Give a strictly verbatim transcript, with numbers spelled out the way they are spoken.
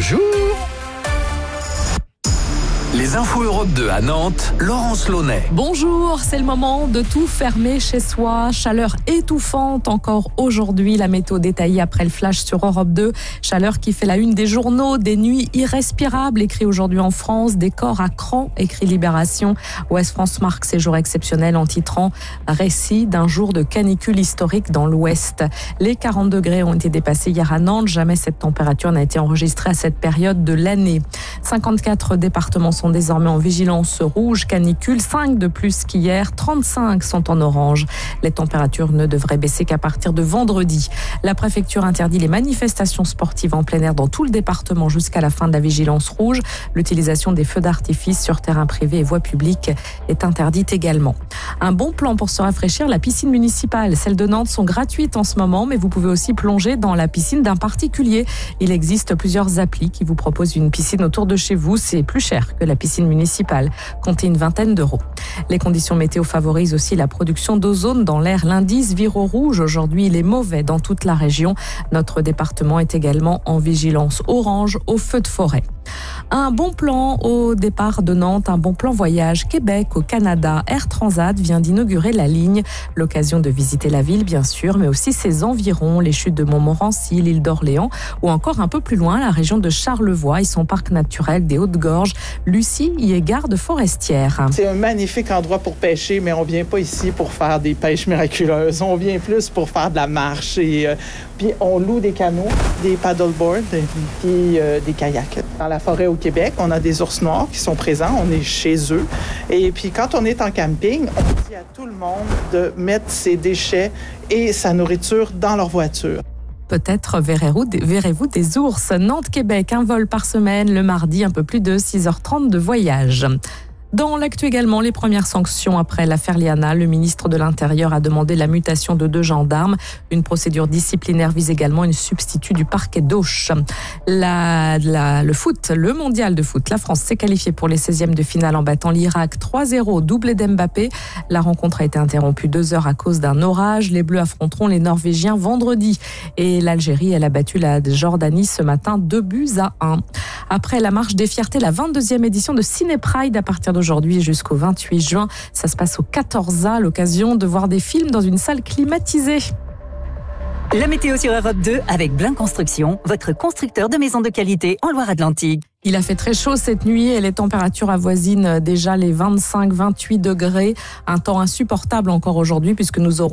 Bonjour. Les infos Europe deux à Nantes, Laurence Launay. Bonjour, c'est le moment de tout fermer chez soi. Chaleur étouffante encore aujourd'hui. La météo détaillée après le flash sur Europe deux. Chaleur qui fait la une des journaux. Des nuits irrespirables, écrit aujourd'hui en France. Des corps à cran, écrit Libération. Ouest France marque ses jours exceptionnels en titrant récit d'un jour de canicule historique dans l'Ouest. Les quarante degrés ont été dépassés hier à Nantes. Jamais cette température n'a été enregistrée à cette période de l'année. cinquante-quatre départements sont désormais en vigilance rouge canicule, cinq de plus qu'hier, trente-cinq sont en orange. Les températures ne devraient baisser qu'à partir de vendredi. La préfecture interdit les manifestations sportives en plein air dans tout le département jusqu'à la fin de la vigilance rouge. L'utilisation des feux d'artifice sur terrain privé et voies publiques est interdite également. Un bon plan pour se rafraîchir, la piscine municipale. Celles de Nantes sont gratuites en ce moment, mais vous pouvez aussi plonger dans la piscine d'un particulier. Il existe plusieurs applis qui vous proposent une piscine autour de chez vous. C'est plus cher que la piscine municipale, comptez une vingtaine d'euros. Les conditions météo favorisent aussi la production d'ozone dans l'air. L'indice Viro rouge, aujourd'hui, il est mauvais dans toute la région. Notre département est également en vigilance orange au feu de forêt. Un bon plan au départ de Nantes, un bon plan voyage Québec au Canada. Air Transat vient d'inaugurer la ligne. L'occasion de visiter la ville, bien sûr, mais aussi ses environs, les chutes de Montmorency, l'île d'Orléans ou encore un peu plus loin, la région de Charlevoix et son parc naturel des Hautes-Gorges. Lucie y est garde forestière. C'est un magnifique endroit pour pêcher, mais on vient pas ici pour faire des pêches miraculeuses. On vient plus pour faire de la marche. Et, euh, puis on loue des canots, des paddleboards, puis euh, des kayaks. Dans la forêt au Québec, on a des ours noirs qui sont présents. On est chez eux. Et puis quand on est en camping, on dit à tout le monde de mettre ses déchets et sa nourriture dans leur voiture. Peut-être verrez-vous des, verrez-vous des ours. Nantes-Québec, un vol par semaine. Le mardi, un peu plus de six heures trente de voyage. Dans l'actu également, les premières sanctions après l'affaire Liana. Le ministre de l'Intérieur a demandé la mutation de deux gendarmes. Une procédure disciplinaire vise également une substitut du parquet d'Auch. La, la, le foot, le mondial de foot. La France s'est qualifiée pour les seizièmes de finale en battant l'Irak trois zéro, doublé d'Mbappé. La rencontre a été interrompue deux heures à cause d'un orage. Les Bleus affronteront les Norvégiens vendredi. Et l'Algérie, elle a battu la Jordanie ce matin, deux buts à un. Après la marche des fiertés, la vingt-deuxième édition de Ciné Pride à partir de aujourd'hui jusqu'au vingt-huit juin. Ça se passe au quatorze A, l'occasion de voir des films dans une salle climatisée. La météo sur Europe deux avec Blin Construction, votre constructeur de maisons de qualité en Loire-Atlantique. Il a fait très chaud cette nuit et les températures avoisinent déjà les vingt-cinq à vingt-huit degrés. Un temps insupportable encore aujourd'hui puisque nous aurons